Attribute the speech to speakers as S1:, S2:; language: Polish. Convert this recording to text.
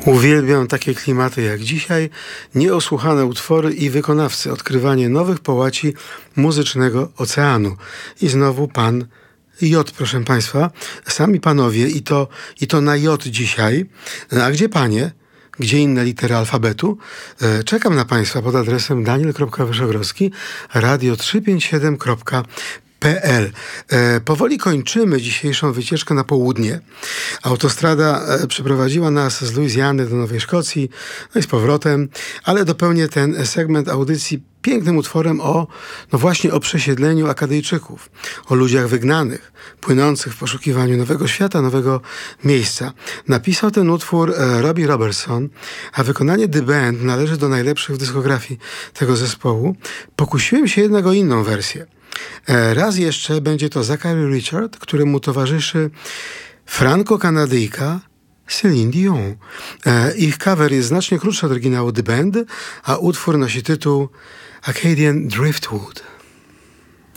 S1: Uwielbiam takie klimaty jak dzisiaj, nieosłuchane utwory i wykonawcy, odkrywanie nowych połaci muzycznego oceanu. I znowu pan J, proszę państwa, sami panowie i to na J dzisiaj. A gdzie panie? Gdzie inne litery alfabetu? Czekam na państwa pod adresem daniel.wyszogrodzki radio357.pl. Powoli kończymy dzisiejszą wycieczkę na południe. Autostrada przeprowadziła nas z Luizjany do Nowej Szkocji, no i z powrotem, ale dopełnię ten segment audycji pięknym utworem właśnie o przesiedleniu Akadyjczyków, o ludziach wygnanych, płynących w poszukiwaniu nowego świata, nowego miejsca. Napisał ten utwór Robbie Robertson, a wykonanie The Band należy do najlepszych w dyskografii tego zespołu. Pokusiłem się jednak o inną wersję. Raz jeszcze będzie to Zachary Richard, któremu towarzyszy franko-kanadyjka Céline Dion. Ich cover jest znacznie krótszy od oryginału The Band, a utwór nosi tytuł Acadian Driftwood.